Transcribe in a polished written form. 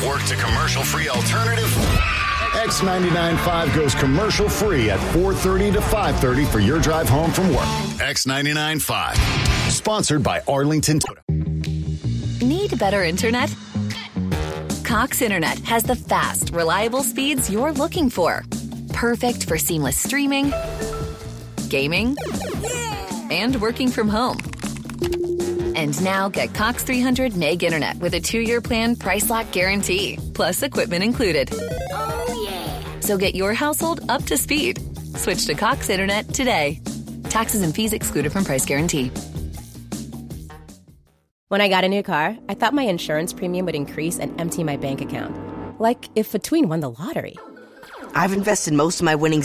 work to commercial-free alternative. X99.5 goes commercial-free at 4:30 to 5:30 for your drive home from work. X99.5. Sponsored by Arlington Toyota. Need better internet? Cox Internet has the fast, reliable speeds you're looking for. Perfect for seamless streaming, gaming, and working from home. And now get Cox 300 meg internet with a 2-year plan price lock guarantee, plus equipment included. Oh, yeah. So get your household up to speed. Switch to Cox Internet today. Taxes and fees excluded from price guarantee. When I got a new car, I thought my insurance premium would increase and empty my bank account. Like if Between won the lottery. I've invested most of my winnings